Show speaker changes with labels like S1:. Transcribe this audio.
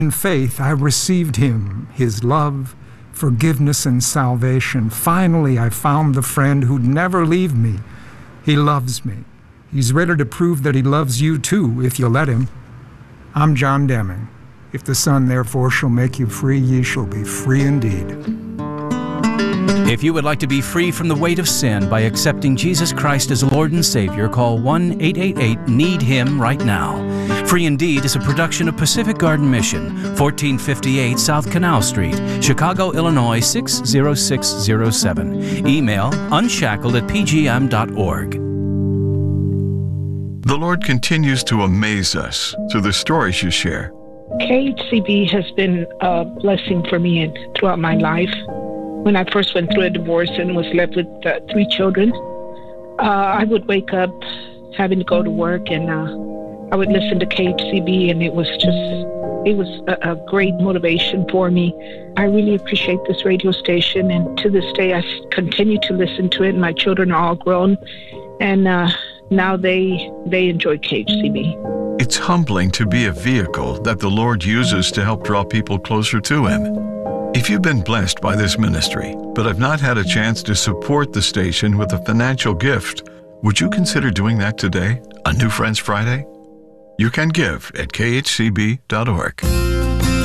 S1: In faith, I received him, his love, forgiveness, and salvation. Finally, I found the friend who'd never leave me. He loves me. He's ready to prove that he loves you too, if you let him. I'm John Deming. If the Son therefore shall make you free, ye shall be free indeed.
S2: If you would like to be free from the weight of sin by accepting Jesus Christ as Lord and Savior, call 1-888-NEED-HIM right now. Free Indeed is a production of Pacific Garden Mission, 1458 South Canal Street, Chicago, Illinois 60607. Email unshackled@pgm.org.
S3: The Lord continues to amaze us through the stories you share.
S4: KHCB has been a blessing for me throughout my life. When I first went through a divorce and was left with 3 children, I would wake up having to go to work, and I would listen to KHCB, and it was a great motivation for me. I really appreciate this radio station, and to this day I continue to listen to it. My children are all grown, and now they enjoy KHCB.
S3: It's humbling to be a vehicle that the Lord uses to help draw people closer to Him. If you've been blessed by this ministry, but have not had a chance to support the station with a financial gift, would you consider doing that today on New Friends Friday? You can give at khcb.org.